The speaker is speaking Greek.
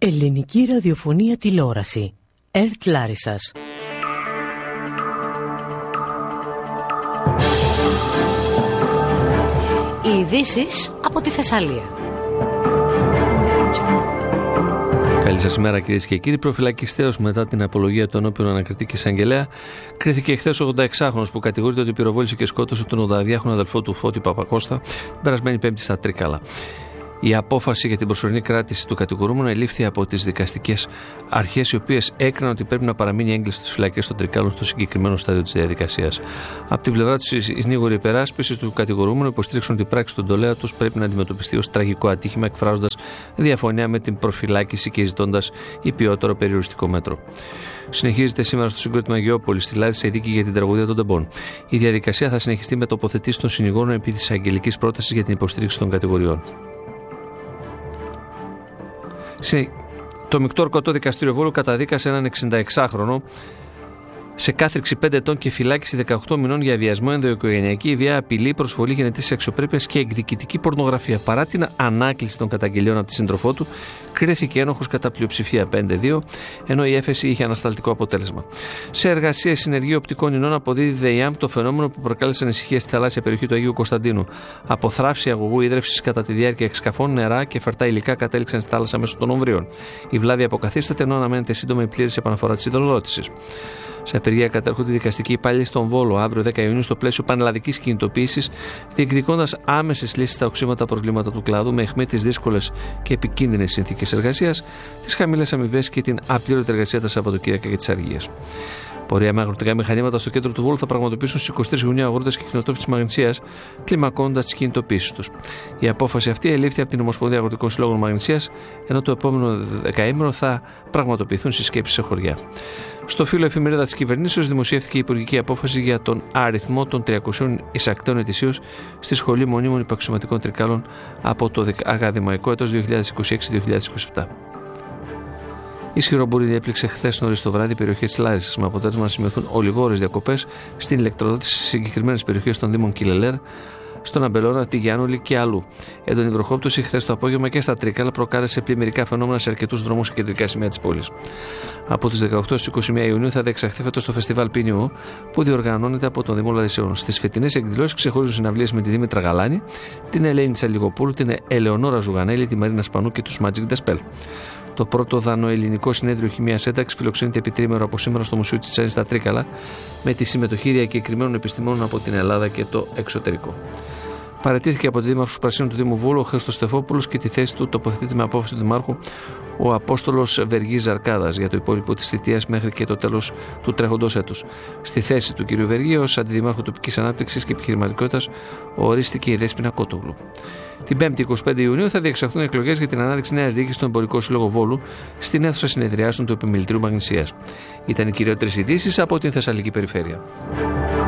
Ελληνική ραδιοφωνία τηλεόραση. ΕΡΤ Λάρισσας. Οι ειδήσεις από τη Θεσσαλία. Καλή σας ημέρα, κυρίες και κύριοι. Προφυλακιστέως μετά την απολογία του ενώπιον ανακριτή και εισαγγελέα, κρίθηκε εχθές ο 86χρονος που κατηγορείται ότι πυροβόλησε και σκότωσε τον 82χρονο αδελφό του Φώτη Παπακώστα την περασμένη Πέμπτη στα Τρίκαλα. Η απόφαση για την προσωρινή κράτηση του κατηγορούμενου ελήφθη από τις δικαστικές αρχές, οι οποίες έκριναν ότι πρέπει να παραμείνει έγκλειστος στις φυλακές των Τρικάλων στο συγκεκριμένο στάδιο της διαδικασίας. Από την πλευρά τους, οι συνήγοροι υπεράσπισης του κατηγορούμενου υποστήριξαν ότι η πράξη του εντολέα τους πρέπει να αντιμετωπιστεί ως τραγικό ατύχημα, εκφράζοντας διαφωνία με την προφυλάκηση και ζητώντας υπιότερο περιοριστικό μέτρο. Συνεχίζεται σήμερα στο συγκρότημα Αγιώπολη στη Λάρισα η δίκη για την τραγωδία των Τεμπών. Η διαδικασία θα συνεχιστεί με τοποθετήσεις των συνηγόρων επί της αγγελικής πρότασης για την υποστήριξη των κατηγοριών. Το Μεικτό Ορκωτό Δικαστήριο Βόλου καταδίκασε έναν 66χρονο σε κάθριξη 5 ετών και φυλάκιση 18 μηνών για βιασμό, ενδοοικογενειακή βία, απειλή, προσβολή γενετήσιας αξιοπρέπειας και εκδικητική πορνογραφία. Παρά την ανάκληση των καταγγελιών από τη σύντροφό του, κρίθηκε ένοχος κατά πλειοψηφία 5-2, ενώ η έφεση είχε ανασταλτικό αποτέλεσμα. Σε εργασία συνεργείο οπτικών ινών αποδίδει ΔΕΙΑΜ το φαινόμενο που προκάλεσε ανησυχία στη θαλάσσια περιοχή του Αγίου Κωνσταντίνου. Από θράψη αγωγού ίδρυυσης κατά τη διάρκεια εξκαφών, νερά και φερτά υλικά κατέληξαν στη θάλασσα μέσω των Ομβρίων. Η βλάβη αποκαθίσταται, ενώ αναμένεται σύντομα η πλήρης επαναφορά της υδροδότησης. Σε απεργία κατέρχονται οι δικαστικοί υπάλληλοι στον Βόλο αύριο 10 Ιουνίου στο πλαίσιο πανελλαδικής κινητοποίησης, διεκδικώντας άμεσες λύσεις στα οξύματα προβλήματα του κλάδου με αιχμή τις δύσκολες και επικίνδυνες συνθήκες εργασίας, τις χαμηλές αμοιβές και την απλήρωτη εργασία τα Σαββατοκύριακα και τις αργίες. Πορεία με αγροτικά μηχανήματα στο κέντρο του Βόλου θα πραγματοποιήσουν στις 23 Ιουνίου αγρότες και κτηνοτρόφοι της Μαγνησίας, κλιμακώντας τις κινητοποίησεις τους. Η απόφαση αυτή ελήφθη από την Ομοσπονδία Αγροτικών Συλλόγων Μαγνησίας, ενώ το επόμενο δεκαήμερο θα πραγματοποιηθούν συσκέψεις σε χωριά. Στο φύλλο εφημερίδα της κυβερνήσεως δημοσιεύτηκε η υπουργική απόφαση για τον αριθμό των 300 εισακτέων ετησίως στη Σχολή Μονίμων Υπαξιωματικών Τρικάλων από το ακαδημαϊκό έτος 2026-2027. Ισχυρό μπουρίδι έπληξε χθες νωρίς το βράδυ περιοχές της Λάρισσας, με αποτέλεσμα να σημειωθούν ολιγόρες διακοπές στην ηλεκτροδότηση σε συγκεκριμένες περιοχές των Δήμων Κιλελέρ, στον Αμπελώνα, τη Γιάννουλη και αλλού. Έντονη βροχόπτωση χθες το απόγευμα και στα Τρίκαλα προκάλεσε πλημμυρικά φαινόμενα σε αρκετούς δρόμους και κεντρικά σημεία της πόλης. Από τις 18 στις 21 Ιουνίου θα διεξαχθεί φέτος το Φεστιβάλ Πίνιου, που διοργανώνεται από τον Δήμο Λαρισαίων. Στις φετινές εκδηλώσεις ξεχωρίζουν συναυλίες με τη Δήμητρα Γαλάνη, την Ελένη Τσαλιγοπούλου, την Ελεονόρα Ζουγανέλη, τη Μαρίνα Σπανού και τους Magic The Spell. Το πρώτο δανοελληνικό συνέδριο χημίας ένταξης φιλοξενείται επί τρίμερο από σήμερα στο Μουσείο Τσιτσάνης στα Τρίκαλα, με τη συμμετοχή διακεκριμένων επιστημόνων από την Ελλάδα και το εξωτερικό. Παραιτήθηκε από τη Δήμαρχος Πρασίνου του Δήμου Βόλου ο Χρήστος Στεφόπουλος και τη θέση του τοποθετείται με απόφαση του Δημάρχου ο Απόστολος Βεργής Ζαρκάδας για το υπόλοιπο της θητείας μέχρι και το τέλος του τρέχοντος έτους. Στη θέση του κ. Βεργή ως Αντιδημάρχου Τοπικής Ανάπτυξης και Επιχειρηματικότητας ορίστηκε η Δέσποινα Κότογλου. Την 5η 25 Ιουνίου θα διεξαχθούν εκλογές για την ανάδειξη νέας διοίκησης στον Εμπορικό Σύλλογο Βόλου στην αίθουσα συνεδριάσεων του Επιμελητηρίου Μαγνησίας. Ήταν οι κυριότερες ειδήσεις από την Θεσσαλική Περιφέρεια.